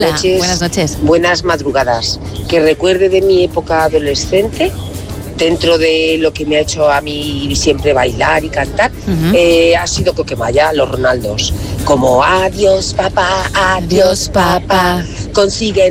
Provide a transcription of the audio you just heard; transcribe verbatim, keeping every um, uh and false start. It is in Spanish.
Hola, noches, buenas noches. Buenas madrugadas. Que recuerde de mi época adolescente, dentro de lo que me ha hecho a mí siempre bailar y cantar, Ujú. eh, ha sido Coquemaya, los Ronaldos. Como adiós papá, adiós papá, consigue